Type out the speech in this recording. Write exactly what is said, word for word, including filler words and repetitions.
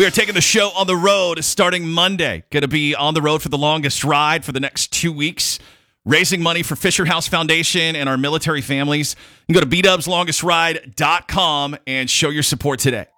We are taking the show on the road starting Monday. Going to be on the road for the longest ride for the next two weeks, raising money for Fisher House Foundation and our military families. You can go to b dubs longest ride dot com and show your support today.